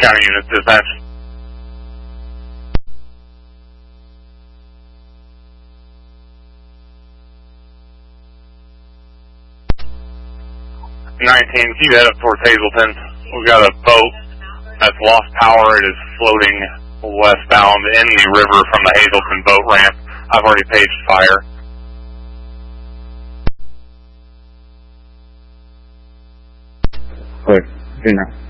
County units, dispatch. Can you head up towards Hazleton? We've got a boat that's lost power. It is floating westbound in the river from the Hazleton boat ramp. I've already paged fire. Good. Do now.